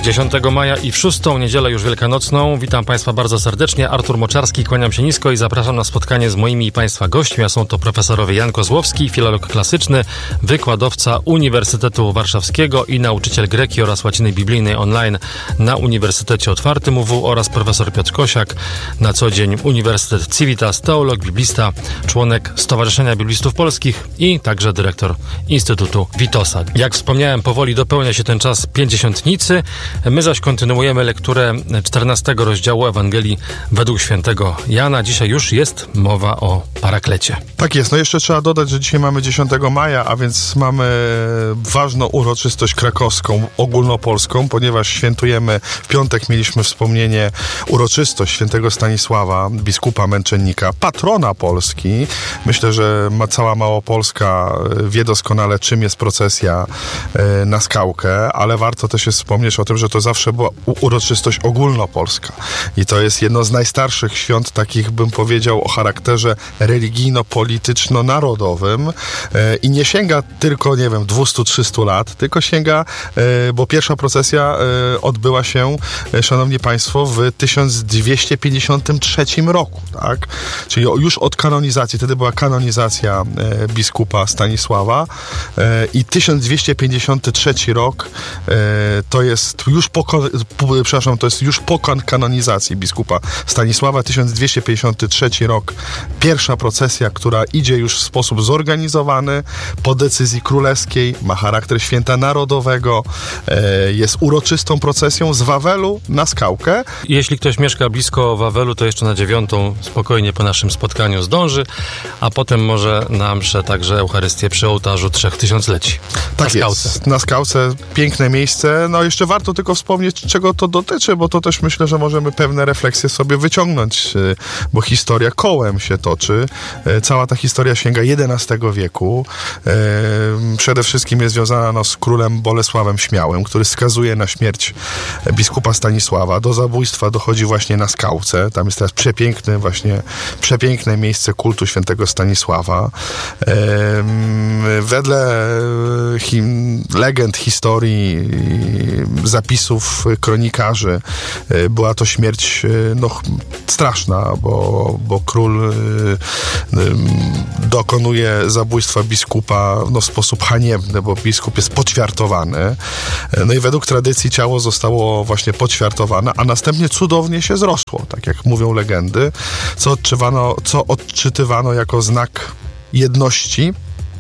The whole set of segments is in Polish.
10 maja i w 6. niedzielę już wielkanocną. Witam Państwa bardzo serdecznie. Artur Moczarski, kłaniam się nisko i zapraszam na spotkanie z moimi i Państwa gośćmi, a są to profesorowie Jan Kozłowski, filolog klasyczny, wykładowca Uniwersytetu Warszawskiego i nauczyciel greki oraz łaciny biblijnej online na Uniwersytecie Otwartym UW oraz profesor Piotr Kosiak, na co dzień Uniwersytet Civitas, teolog, biblista, członek Stowarzyszenia Biblistów Polskich i także dyrektor Instytutu Witosa. Jak wspomniałem, powoli dopełnia się ten czas pięćdziesiątnicy. My zaś kontynuujemy lekturę 14 rozdziału Ewangelii według świętego Jana. Dzisiaj już jest mowa o Paraklecie. Tak jest. No jeszcze trzeba dodać, że dzisiaj mamy 10 maja, a więc mamy ważną uroczystość krakowską, ogólnopolską, ponieważ świętujemy, w piątek mieliśmy wspomnienie, uroczystość świętego Stanisława, biskupa męczennika, patrona Polski. Myślę, że cała Małopolska wie doskonale, czym jest procesja na Skałkę, ale warto też jest wspomnieć o tym, że to zawsze była uroczystość ogólnopolska. I to jest jedno z najstarszych świąt, takich bym powiedział o charakterze religijno-polityczno-narodowym i nie sięga tylko, 200-300 lat, tylko sięga, bo pierwsza procesja odbyła się, szanowni państwo, w 1253 roku, tak? Czyli już od kanonizacji, wtedy była kanonizacja biskupa Stanisława i 1253 rok to jest już po kanonizacji biskupa Stanisława. 1253 rok, pierwsza procesja, która idzie już w sposób zorganizowany, po decyzji królewskiej, ma charakter święta narodowego, jest uroczystą procesją z Wawelu na Skałkę. Jeśli ktoś mieszka blisko Wawelu, to jeszcze na 9 spokojnie po naszym spotkaniu zdąży, a potem może na mszę także Eucharystię przy ołtarzu 3000-leci. Tak jest, na Skałce, piękne miejsce. No jeszcze warto tylko wspomnieć, czego to dotyczy, bo to też myślę, że możemy pewne refleksje sobie wyciągnąć, bo historia kołem się toczy. Cała ta historia sięga XI wieku. Przede wszystkim jest związana z królem Bolesławem Śmiałym, który skazuje na śmierć biskupa Stanisława. Do zabójstwa dochodzi właśnie na Skałce. Tam jest teraz przepiękne miejsce kultu świętego Stanisława. Wedle legend, historii, zapisów kronikarzy była to śmierć straszna, bo król dokonuje zabójstwa biskupa w sposób haniebny, bo biskup jest poćwiartowany. No i według tradycji ciało zostało właśnie poćwiartowane, a następnie cudownie się zrosło, tak jak mówią legendy, co odczytywano jako znak jedności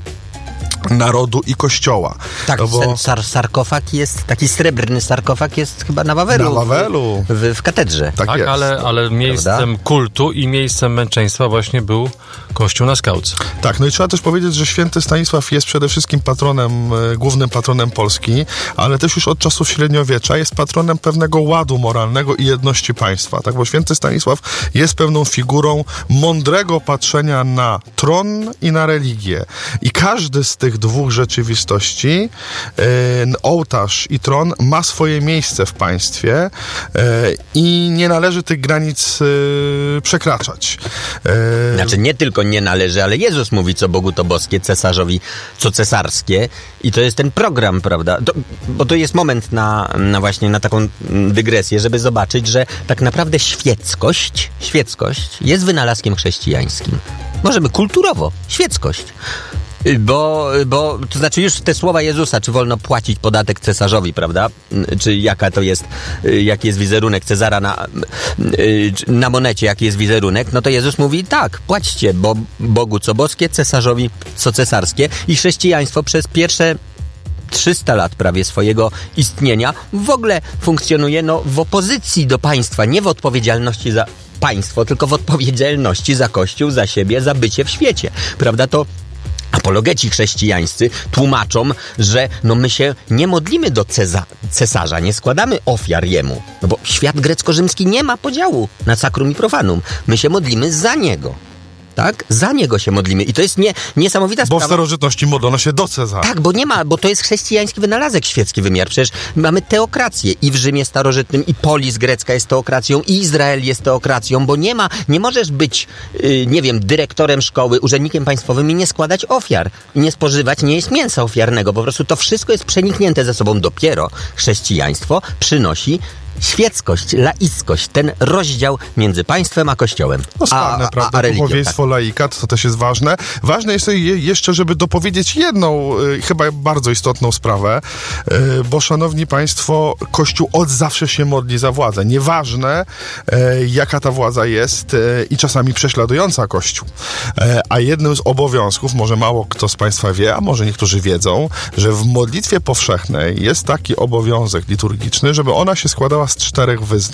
narodu i kościoła. Tak, sarkofag jest, taki srebrny sarkofag jest chyba na Wawelu. W katedrze. Tak jest. Ale miejscem kultu i miejscem męczeństwa właśnie był Kościół na Skałce. Tak, no i trzeba też powiedzieć, że święty Stanisław jest przede wszystkim głównym patronem Polski, ale też już od czasów średniowiecza jest patronem pewnego ładu moralnego i jedności państwa, tak, bo święty Stanisław jest pewną figurą mądrego patrzenia na tron i na religię. I każdy z tych dwóch rzeczywistości, ołtarz i tron, ma swoje miejsce w państwie i nie należy tych granic przekraczać. Znaczy nie tylko nie należy, ale Jezus mówi, co Bogu to boskie, cesarzowi co cesarskie i to jest ten program, prawda? Bo to jest moment właśnie na taką dygresję, żeby zobaczyć, że tak naprawdę świeckość jest wynalazkiem chrześcijańskim. Możemy kulturowo, świeckość. Bo to znaczy już te słowa Jezusa, czy wolno płacić podatek cesarzowi, prawda? Czy jaki jest wizerunek Cezara na monecie, jaki jest wizerunek, no to Jezus mówi tak, płaćcie, bo Bogu co boskie, cesarzowi co cesarskie i chrześcijaństwo przez pierwsze 300 lat prawie swojego istnienia w ogóle funkcjonuje w opozycji do państwa, nie w odpowiedzialności za państwo, tylko w odpowiedzialności za Kościół, za siebie, za bycie w świecie, prawda? To apologeci chrześcijańscy tłumaczą, że my się nie modlimy do cesarza, nie składamy ofiar jemu, bo świat grecko-rzymski nie ma podziału na sacrum i profanum. My się modlimy za niego. tak? Za niego się modlimy. I to jest niesamowita sprawa. Bo w starożytności modlono się do Cezara. Tak, bo to jest chrześcijański wynalazek, świecki wymiar. Przecież mamy teokrację i w Rzymie starożytnym, i polis grecka jest teokracją, i Izrael jest teokracją, bo nie możesz być, nie wiem, dyrektorem szkoły, urzędnikiem państwowym i nie składać ofiar. I nie spożywać, nie jeść mięsa ofiarnego. Po prostu to wszystko jest przeniknięte ze sobą. Dopiero chrześcijaństwo przynosi świeckość, laickość, ten rozdział między państwem a kościołem. No spalne, prawda? A religią. Duchowieństwo, tak. laikat, to też jest ważne. Ważne jest jeszcze, żeby dopowiedzieć jedną, chyba bardzo istotną sprawę, bo szanowni państwo, Kościół od zawsze się modli za władzę. Nieważne, jaka ta władza jest i czasami prześladująca Kościół. A jednym z obowiązków, może mało kto z państwa wie, a może niektórzy wiedzą, że w modlitwie powszechnej jest taki obowiązek liturgiczny, żeby ona się składała z 4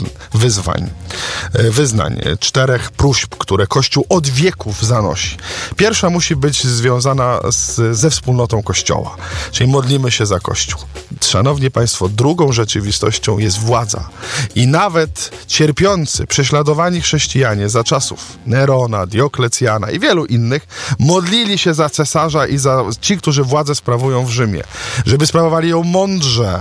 wyznań, 4 próśb, które Kościół od wieków zanosi. Pierwsza musi być związana ze wspólnotą Kościoła, czyli modlimy się za Kościół. Szanowni państwo, drugą rzeczywistością jest władza. I nawet cierpiący, prześladowani chrześcijanie za czasów Nerona, Dioklecjana i wielu innych modlili się za cesarza i za ci, którzy władzę sprawują w Rzymie, żeby sprawowali ją mądrze.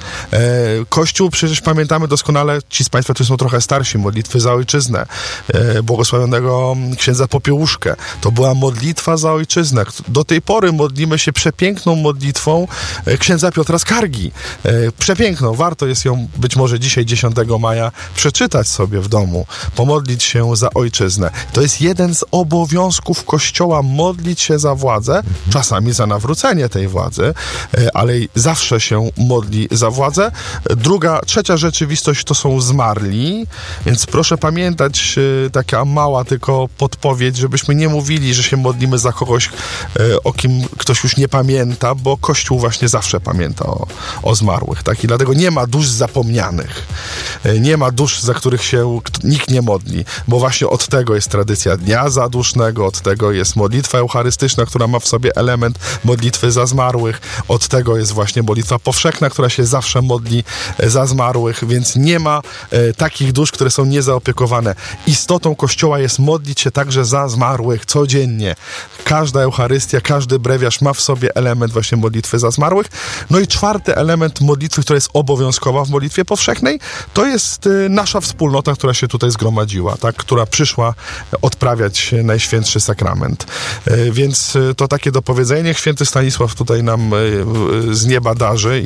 Kościół, przecież pamiętamy doskonale, ci z państwa, którzy są trochę starsi, modlitwy za ojczyznę, błogosławionego księdza Popiełuszkę. To była modlitwa za ojczyznę. Do tej pory modlimy się przepiękną modlitwą księdza Piotra Skargi. Przepiękną. Warto jest ją być może dzisiaj, 10 maja, przeczytać sobie w domu. Pomodlić się za ojczyznę. To jest jeden z obowiązków Kościoła, modlić się za władzę, czasami za nawrócenie tej władzy, ale zawsze się modli za władzę. Trzecia rzeczywistość to są zmarli, więc proszę pamiętać, taka mała tylko podpowiedź, żebyśmy nie mówili, że się modlimy za kogoś, o kim ktoś już nie pamięta, bo Kościół właśnie zawsze pamięta o zmarłych, tak? I dlatego nie ma dusz zapomnianych. Nie ma dusz, za których się nikt nie modli, bo właśnie od tego jest tradycja Dnia Zadusznego, od tego jest modlitwa eucharystyczna, która ma w sobie element modlitwy za zmarłych, od tego jest właśnie modlitwa powszechna, która się zawsze modli za zmarłych, więc nie ma takich dusz, które są niezaopiekowane. Istotą Kościoła jest modlić się także za zmarłych codziennie. Każda Eucharystia, każdy brewiarz ma w sobie element właśnie modlitwy za zmarłych. No i 4. element modlitwy, która jest obowiązkowa w modlitwie powszechnej, to jest nasza wspólnota, która się tutaj zgromadziła, tak? Która przyszła odprawiać Najświętszy Sakrament. Więc to takie dopowiedzenie. Niech święty Stanisław tutaj nam z nieba darzy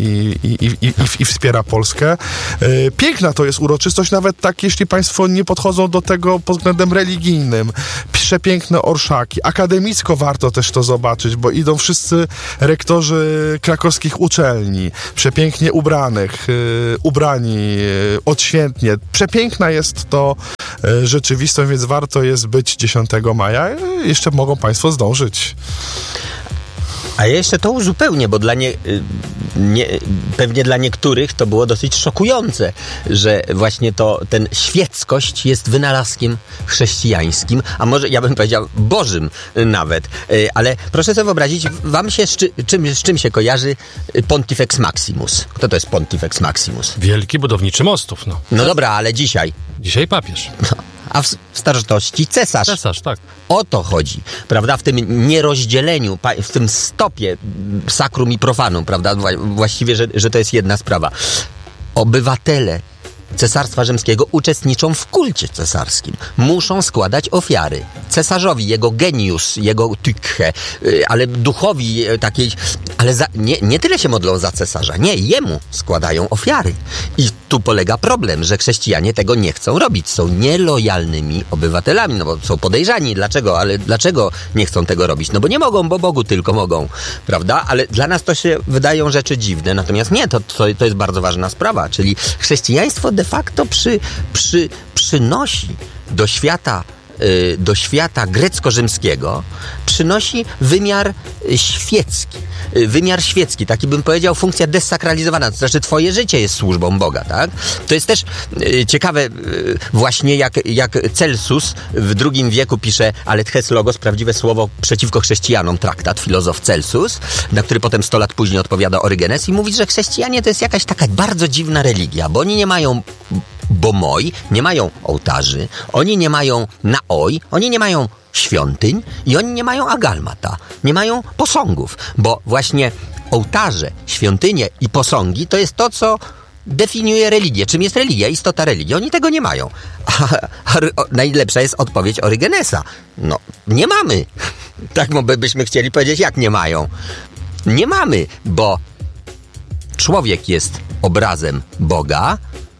i wspiera Polskę. Piękna to jest uroczystość, nawet tak, jeśli państwo nie podchodzą do tego pod względem religijnym. Przepiękne orszaki. Akademicko warto też to zobaczyć, bo idą wszyscy rektorzy krakowskich uczelni, przepięknie ubrani, odświętnie. Przepiękna jest to rzeczywistość, więc warto jest być 10 maja. Jeszcze mogą państwo zdążyć. A ja jeszcze to uzupełnię, bo pewnie dla niektórych to było dosyć szokujące, że właśnie ten świeckość jest wynalazkiem chrześcijańskim, a może ja bym powiedział bożym nawet. Ale proszę sobie wyobrazić, wam się z czym się kojarzy Pontifex Maximus? Kto to jest Pontifex Maximus? Wielki budowniczy mostów, no. No dobra, ale dzisiaj? Dzisiaj papież. No. A w starożytności cesarz. Cesarz, tak. O to chodzi, prawda? W tym nierozdzieleniu, w tym stopie sakrum i profanum, prawda? Właściwie, że to jest jedna sprawa. Obywatele Cesarstwa Rzymskiego uczestniczą w kulcie cesarskim. Muszą składać ofiary. Cesarzowi, jego genius, jego tykche, ale duchowi takiej... Ale nie tyle się modlą za cesarza, nie, jemu składają ofiary. I tu polega problem, że chrześcijanie tego nie chcą robić. Są nielojalnymi obywatelami, no bo są podejrzani. Dlaczego? Ale dlaczego nie chcą tego robić? No bo nie mogą, bo Bogu tylko mogą, prawda? Ale dla nas to się wydają rzeczy dziwne. Natomiast nie, to jest bardzo ważna sprawa. Czyli chrześcijaństwo de facto przynosi do świata grecko-rzymskiego przynosi wymiar świecki. Wymiar świecki, taki bym powiedział, funkcja desakralizowana, to znaczy twoje życie jest służbą Boga, tak? To jest też ciekawe właśnie jak Celsus w II wieku pisze Alethes Logos, prawdziwe słowo przeciwko chrześcijanom, traktat, filozof Celsus, na który potem 100 lat później odpowiada Orygenes i mówi, że chrześcijanie to jest jakaś taka bardzo dziwna religia, bo oni nie mają bo moi nie mają ołtarzy, oni nie mają naoi, oni nie mają świątyń i oni nie mają agalmata, nie mają posągów, bo właśnie ołtarze, świątynie i posągi to jest to, co definiuje religię. Czym jest religia? Istota religii. Oni tego nie mają. A najlepsza jest odpowiedź Orygenesa. No, nie mamy. Tak byśmy chcieli powiedzieć, jak nie mają. Nie mamy, bo człowiek jest obrazem Boga,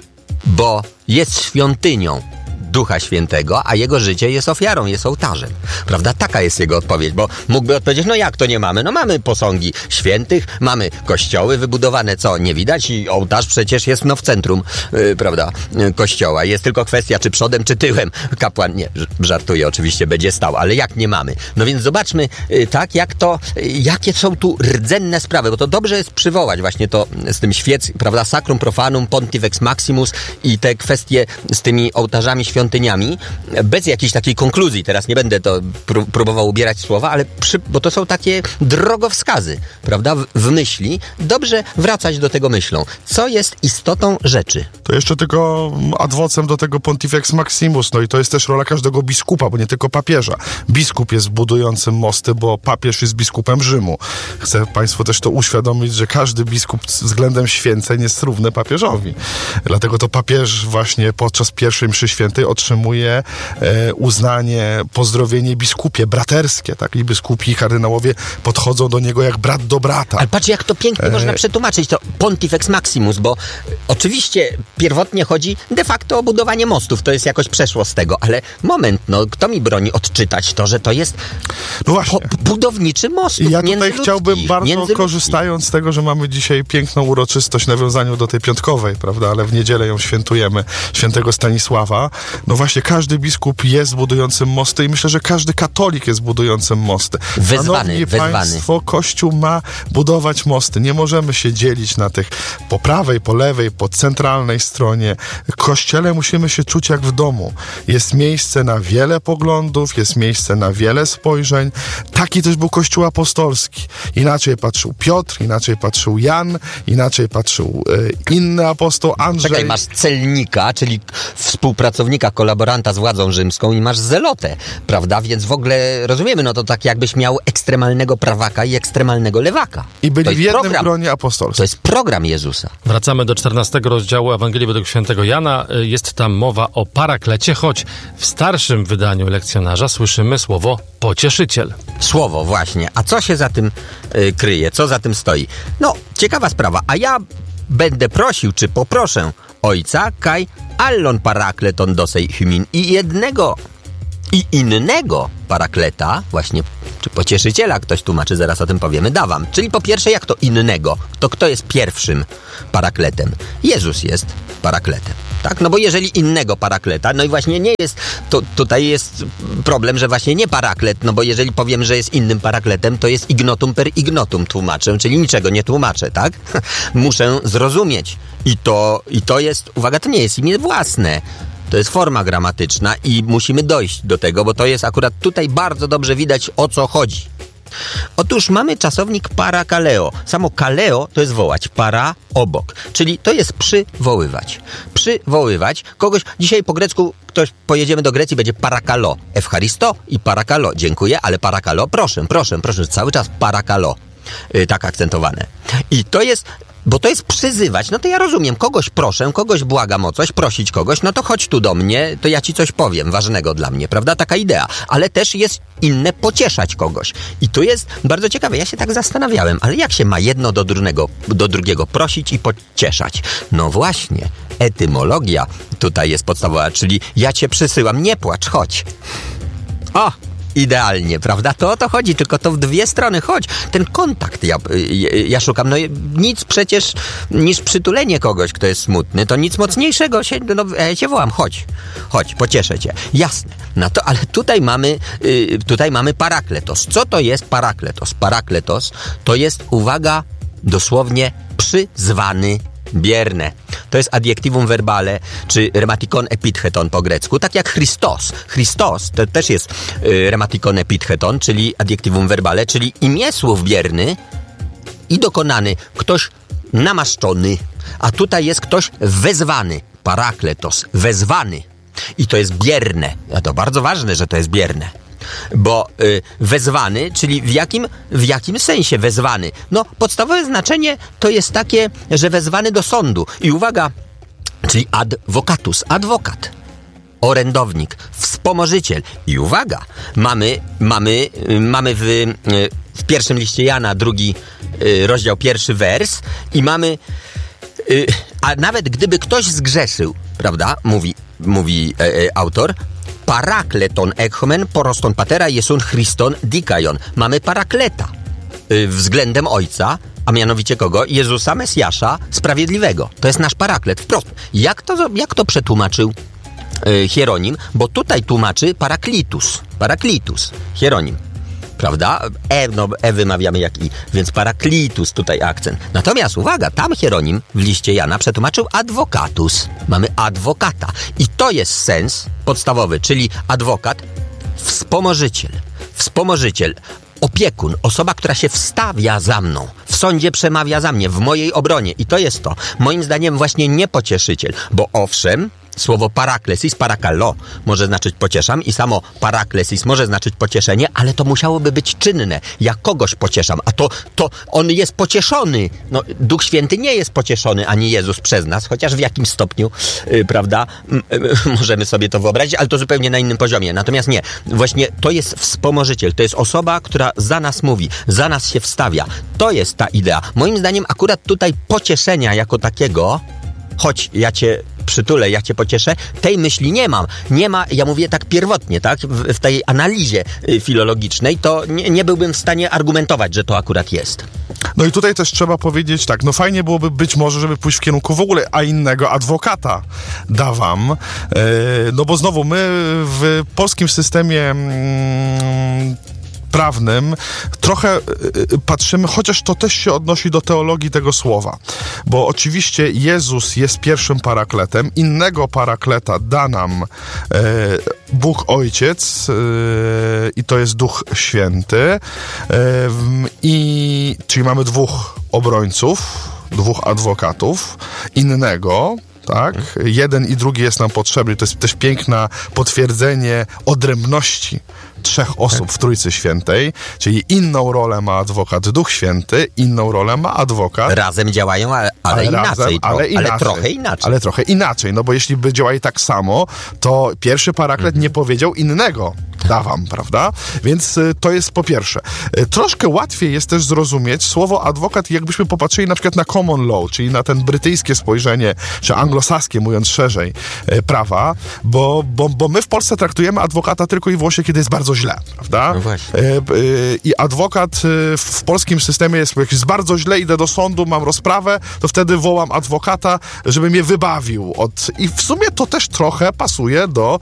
bo jest świątynią Ducha Świętego, a jego życie jest ofiarą, jest ołtarzem. Prawda? Taka jest jego odpowiedź, bo mógłby odpowiedzieć, no jak to nie mamy? No mamy posągi świętych, mamy kościoły wybudowane, co nie widać i ołtarz przecież jest w centrum, prawda, kościoła. Jest tylko kwestia, czy przodem, czy tyłem kapłan, nie, żartuję oczywiście, będzie stał, ale jak nie mamy? No więc zobaczmy, tak, jakie są tu rdzenne sprawy, bo to dobrze jest przywołać właśnie to z tym prawda, Sacrum Profanum, Pontifex Maximus i te kwestie z tymi ołtarzami świątyniami, bez jakiejś takiej konkluzji. Teraz nie będę to próbował ubierać słowa, ale bo to są takie drogowskazy, prawda? W myśli. Dobrze wracać do tego myślą. Co jest istotą rzeczy? To jeszcze tylko ad vocem do tego Pontifex Maximus, no i to jest też rola każdego biskupa, bo nie tylko papieża. Biskup jest budującym mosty, bo papież jest biskupem Rzymu. Chcę Państwu też to uświadomić, że każdy biskup względem święceń jest równy papieżowi. Dlatego to papież właśnie podczas pierwszej mszy świętej otrzymuje uznanie, pozdrowienie biskupie, braterskie, tak? I biskupi i kardynałowie podchodzą do niego jak brat do brata. Ale patrz, jak to pięknie można przetłumaczyć, to Pontifex Maximus, bo oczywiście pierwotnie chodzi de facto o budowanie mostów, to jest jakoś przeszło z tego, ale moment, no kto mi broni odczytać to, że to jest budowniczy mostów. I ja tutaj chciałbym bardzo, korzystając z tego, że mamy dzisiaj piękną uroczystość w nawiązaniu do tej piątkowej, prawda, ale w niedzielę ją świętujemy, świętego Stanisława. No właśnie, każdy biskup jest budującym mosty i myślę, że każdy katolik jest budującym mosty. Wezwany. Państwo, Kościół ma budować mosty. Nie możemy się dzielić na tych po prawej, po lewej, po centralnej stronie. W Kościele musimy się czuć jak w domu. Jest miejsce na wiele poglądów, jest miejsce na wiele spojrzeń. Taki też był Kościół apostolski. Inaczej patrzył Piotr, inaczej patrzył Jan, inaczej patrzył inny apostoł Andrzej. Czekaj, masz celnika, czyli współpracownika, kolaboranta z władzą rzymską i masz zelotę, prawda? Więc w ogóle rozumiemy, no to tak jakbyś miał ekstremalnego prawaka i ekstremalnego lewaka. I byli w jednym gronie apostolskim. To jest program Jezusa. Wracamy do 14 rozdziału Ewangelii według świętego Jana. Jest tam mowa o Paraklecie, choć w starszym wydaniu lekcjonarza słyszymy słowo pocieszyciel. Słowo, właśnie. A co się za tym kryje? Co za tym stoi? No, ciekawa sprawa. A ja będę prosił, czy poproszę Ojca, kaj allon parakleton dosej hymin i jednego i innego parakleta, właśnie, czy pocieszyciela, ktoś tłumaczy, zaraz o tym powiemy, dawam. Czyli po pierwsze, jak to innego? To kto jest pierwszym parakletem? Jezus jest parakletem. Tak? No bo jeżeli innego parakleta, no i właśnie nie jest, to tutaj jest problem, że właśnie nie paraklet, no bo jeżeli powiem, że jest innym parakletem, to jest ignotum per ignotum tłumaczę, czyli niczego nie tłumaczę, tak? Muszę zrozumieć. I to jest, uwaga, to nie jest imię własne. To jest forma gramatyczna i musimy dojść do tego, bo to jest akurat tutaj bardzo dobrze widać, o co chodzi. Otóż mamy czasownik parakaleo. Samo kaleo to jest wołać, para obok, czyli to jest przywoływać. Przywoływać kogoś, dzisiaj po grecku pojedziemy do Grecji, będzie parakalo. Efcharisto i parakalo. Dziękuję, ale parakalo, proszę, cały czas parakalo. Tak akcentowane. I to jest, bo to jest przyzywać, no to ja rozumiem, kogoś proszę, kogoś błagam o coś, prosić kogoś, no to chodź tu do mnie, to ja ci coś powiem ważnego dla mnie, prawda? Taka idea. Ale też jest inne pocieszać kogoś. I tu jest bardzo ciekawe, ja się tak zastanawiałem, ale jak się ma jedno do drugiego prosić i pocieszać? No właśnie, etymologia tutaj jest podstawowa, czyli ja cię przysyłam, nie płacz, chodź. O! Idealnie, prawda? To o to chodzi, tylko to w dwie strony. Chodź, ten kontakt ja szukam. No nic przecież niż przytulenie kogoś, kto jest smutny, to nic mocniejszego się, no ja cię wołam, chodź, pocieszę cię. Jasne, no to, ale tutaj mamy parakletos. Co to jest parakletos? Parakletos to jest, uwaga, dosłownie przyzwany, bierne. To jest adjektivum verbale, czy rematikon epitheton po grecku, tak jak Christos. Christos to też jest rematikon epitheton, czyli adjektivum verbale, czyli imię słów bierny i dokonany. Ktoś namaszczony, a tutaj jest ktoś wezwany. parakletos, wezwany. I to jest bierne. A to bardzo ważne, że to jest bierne. Bo wezwany, czyli w jakim sensie wezwany? No, podstawowe znaczenie to jest takie, że wezwany do sądu. I uwaga, czyli advocatus, adwokat, orędownik, wspomożyciel. I uwaga, mamy w pierwszym liście Jana, 2 rozdział, 1 wers i mamy, a nawet gdyby ktoś zgrzeszył, prawda, mówi autor, parakleton ekhomen poroston patera iesun Christon dikajon. Mamy parakleta względem Ojca, a mianowicie kogo? Jezusa Mesjasza Sprawiedliwego. To jest nasz paraklet. Wprost. Jak to przetłumaczył Hieronim? Bo tutaj tłumaczy paraklitus. Hieronim. Prawda? Wymawiamy jak i, więc paraklitus, tutaj akcent. Natomiast uwaga, tam Hieronim w liście Jana przetłumaczył advocatus. Mamy adwokata. I to jest sens podstawowy, czyli adwokat, wspomożyciel, opiekun, osoba, która się wstawia za mną, w sądzie przemawia za mnie, w mojej obronie. I to jest to. Moim zdaniem właśnie nie pocieszyciel, bo owszem, słowo paraklesis, parakallo może znaczyć pocieszam i samo paraklesis może znaczyć pocieszenie, ale to musiałoby być czynne. Ja kogoś pocieszam, a to on jest pocieszony. No, Duch Święty nie jest pocieszony, ani Jezus przez nas, chociaż w jakim stopniu, prawda, możemy sobie to wyobrazić, ale to zupełnie na innym poziomie. Natomiast nie, właśnie to jest wspomożyciel, to jest osoba, która za nas mówi, za nas się wstawia. To jest ta idea. Moim zdaniem akurat tutaj pocieszenia jako takiego, choć ja cię przytulę, ja cię pocieszę, tej myśli nie mam. Nie ma, ja mówię tak pierwotnie, tak? W tej analizie filologicznej, to nie byłbym w stanie argumentować, że to akurat jest. No i tutaj też trzeba powiedzieć tak, no fajnie byłoby być może, żeby pójść w kierunku w ogóle a innego adwokata da wam, no bo znowu my w polskim systemie prawnym trochę patrzymy, chociaż to też się odnosi do teologii tego słowa. Bo oczywiście Jezus jest pierwszym parakletem, innego parakleta da nam Bóg Ojciec i to jest Duch Święty. Czyli mamy 2 obrońców, 2 adwokatów, innego, tak? Jeden i drugi jest nam potrzebny. To jest też piękne potwierdzenie odrębności 3 osób w Trójcy Świętej, czyli inną rolę ma adwokat Duch Święty, inną rolę ma adwokat. Razem działają, ale inaczej. Ale trochę inaczej, no bo jeśli by działali tak samo, to pierwszy paraklet nie powiedział innego dawam, prawda? Więc to jest po pierwsze. Troszkę łatwiej jest też zrozumieć słowo adwokat, jakbyśmy popatrzyli na przykład na common law, czyli na ten brytyjskie spojrzenie, czy anglosaskie, mówiąc szerzej, prawa, bo my w Polsce traktujemy adwokata tylko i wyłącznie, kiedy jest bardzo źle, prawda? No właśnie. I adwokat w polskim systemie jest, jak jest bardzo źle, idę do sądu, mam rozprawę, to wtedy wołam adwokata, żeby mnie wybawił. I w sumie to też trochę pasuje do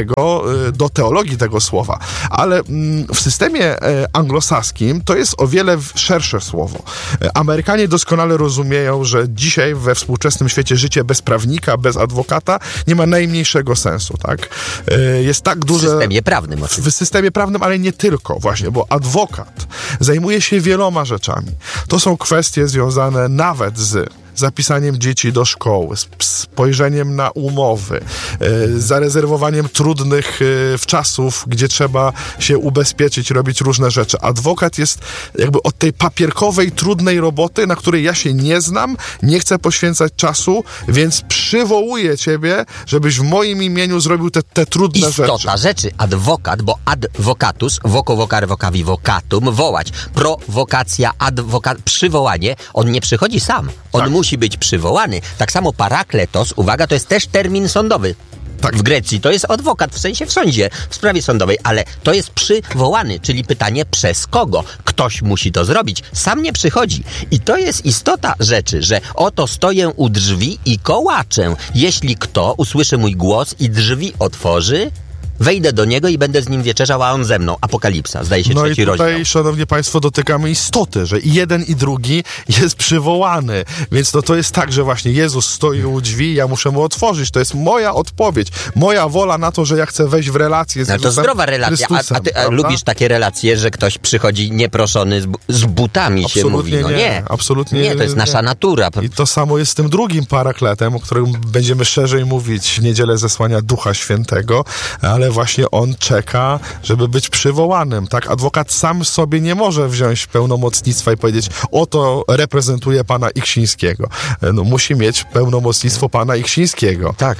teologii tego słowa. Ale w systemie anglosaskim to jest o wiele szersze słowo. Amerykanie doskonale rozumieją, że dzisiaj we współczesnym świecie życie bez prawnika, bez adwokata nie ma najmniejszego sensu, tak? Jest tak duże... W systemie prawnym oczywiście. W systemie prawnym, ale nie tylko właśnie, bo adwokat zajmuje się wieloma rzeczami. To są kwestie związane nawet z zapisaniem dzieci do szkoły, spojrzeniem na umowy, zarezerwowaniem trudnych czasów, gdzie trzeba się ubezpieczyć, robić różne rzeczy. Adwokat jest jakby od tej papierkowej, trudnej roboty, na której ja się nie znam, nie chcę poświęcać czasu, więc przywołuję ciebie, żebyś w moim imieniu zrobił te trudne rzeczy. Istota rzeczy. Adwokat, bo advocatus, voco vocare vocavi vocatum, wołać. Prowokacja, przywołanie. On nie przychodzi sam. On musi być przywołany. Tak samo parakletos, uwaga, to jest też termin sądowy. Tak. W Grecji to jest adwokat, w sensie w sądzie, w sprawie sądowej, ale to jest przywołany, czyli pytanie przez kogo? Ktoś musi to zrobić, sam nie przychodzi. I to jest istota rzeczy, że oto stoję u drzwi i kołaczę. Jeśli kto usłyszy mój głos i drzwi otworzy, Wejdę do niego i będę z nim wieczerzał, a on ze mną. Apokalipsa, zdaje się, No trzeci i tutaj, rozdział. szanowni państwo, dotykamy istoty, że i jeden i drugi jest przywołany. Więc to jest tak, że właśnie Jezus stoi u drzwi, ja muszę mu otworzyć. To jest moja odpowiedź, moja wola na to, że ja chcę wejść w relację z No Jezusem to zdrowa relacja. A ty lubisz takie relacje, że ktoś przychodzi nieproszony z butami się mówi? No nie. Absolutnie nie. To jest nasza natura. I to samo jest z tym drugim parakletem, o którym będziemy szerzej mówić w niedzielę zesłania Ducha Świętego, ale właśnie on czeka, żeby być przywołanym, tak? Adwokat sam sobie nie może wziąć pełnomocnictwa i powiedzieć, oto reprezentuje pana Iksińskiego. No, musi mieć pełnomocnictwo pana Iksińskiego. Tak.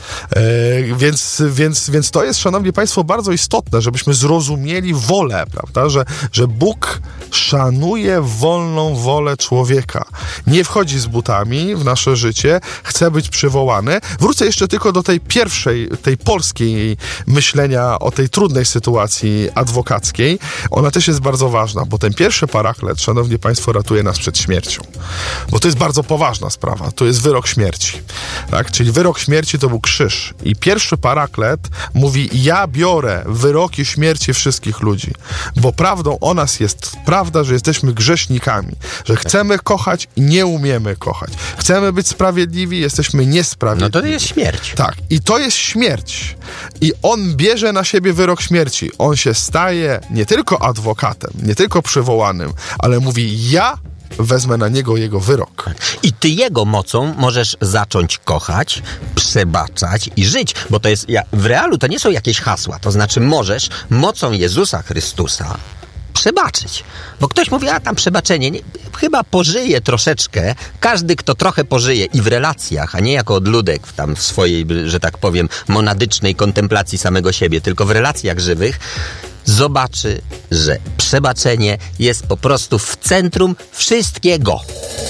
Więc to jest, szanowni państwo, bardzo istotne, żebyśmy zrozumieli wolę, prawda? Że Bóg szanuje wolną wolę człowieka. Nie wchodzi z butami w nasze życie, chce być przywołany. Wrócę jeszcze tylko do tej pierwszej, tej polskiej myślenia o tej trudnej sytuacji adwokackiej. Ona też jest bardzo ważna, bo ten pierwszy paraklet, szanowni państwo, ratuje nas przed śmiercią. Bo to jest bardzo poważna sprawa. To jest wyrok śmierci. Tak? Czyli wyrok śmierci to był krzyż. I pierwszy paraklet mówi, ja biorę wyroki śmierci wszystkich ludzi. Bo prawdą o nas jest prawda, że jesteśmy grzesznikami. Że chcemy kochać i nie umiemy kochać. Chcemy być sprawiedliwi, jesteśmy niesprawiedliwi. No to jest śmierć. Tak. I to jest śmierć. I on bierze na siebie wyrok śmierci. On się staje nie tylko adwokatem, nie tylko przywołanym, ale mówi, ja wezmę na niego jego wyrok. I ty jego mocą możesz zacząć kochać, przebaczać i żyć, bo to jest, w realu to nie są jakieś hasła, to znaczy możesz mocą Jezusa Chrystusa przebaczyć. Bo ktoś mówi, a tam przebaczenie, chyba pożyje troszeczkę, każdy, kto trochę pożyje i w relacjach, a nie jako odludek tam w swojej, że tak powiem, monadycznej kontemplacji samego siebie, tylko w relacjach żywych, zobaczy, że przebaczenie jest po prostu w centrum wszystkiego.